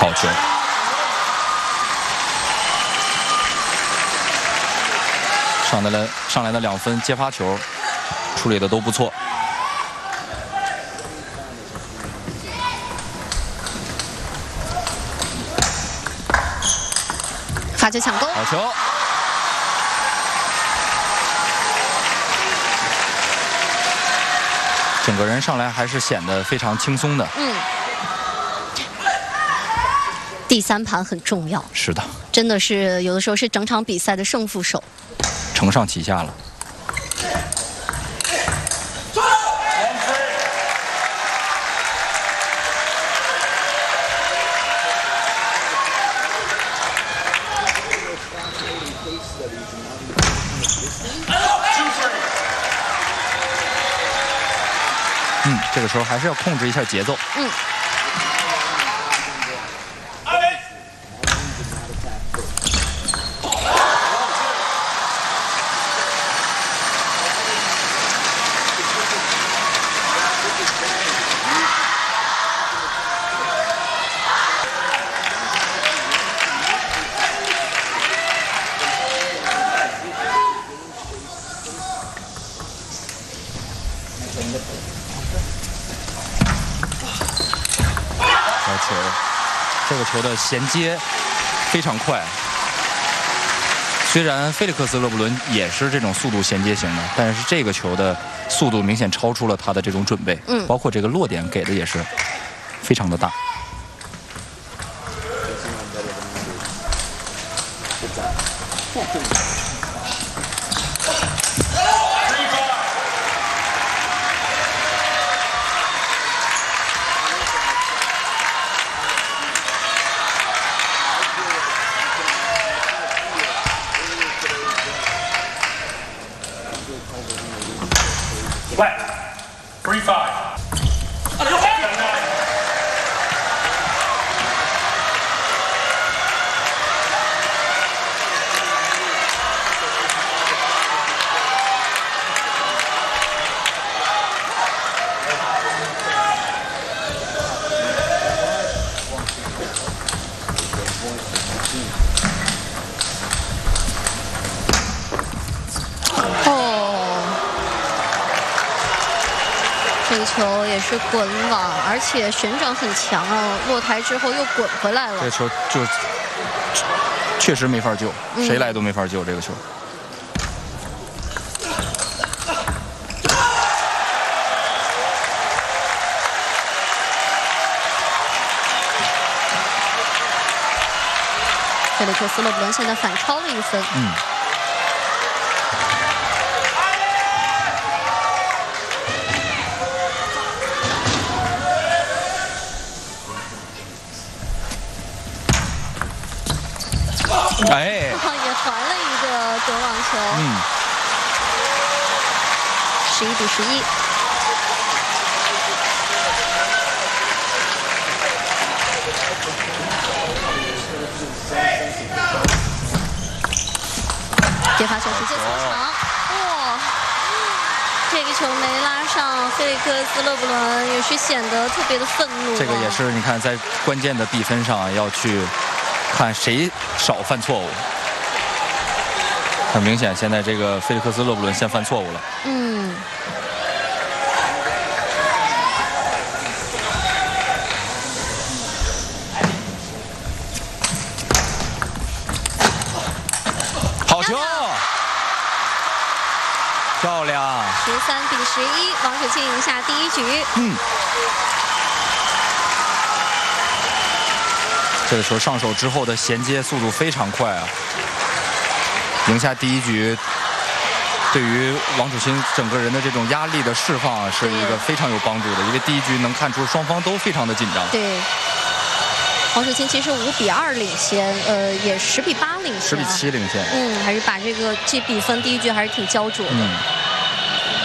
好球。上来的2分接发球，处理的都不错。 发球抢攻， 好球。整个人上来还是显得非常轻松的。 第3盘很重要。 是的， 真的是有的时候是整场比赛的胜负手。 承上启下了。这个时候还是要控制一下节奏。这个球的衔接非常快，虽然菲利克斯·勒布伦也是这种速度衔接型的，但是这个球的速度明显超出了他的这种准备，包括这个落点给的也是非常的大。 这个球也是滚网，而且旋转很强啊！落台之后又滚回来了。 这个球就确实没法救，谁来都没法救这个球。 菲利克斯·勒布伦现在反超了1分。 哎， 也还了一个滚网球。11比11。接发球直接出场，哇！这个球没拉上，菲利克斯·勒布伦也是显得特别的愤怒。 这个也是你看在关键的比分上要去看谁少犯错误。很明显，现在这个菲利克斯·勒布伦先犯错误了。好球！漂亮 13比11，王楚钦赢下第1局。 这个球上手之后的衔接速度非常快啊！赢下第1局，对于王楚钦整个人的这种压力的释放啊，是一个非常有帮助的。因为第1局能看出双方都非常的紧张。 对，王楚钦其实5比2领先，也10比8领先，10 比7领先。 还是把这比分第1局还是挺焦灼的。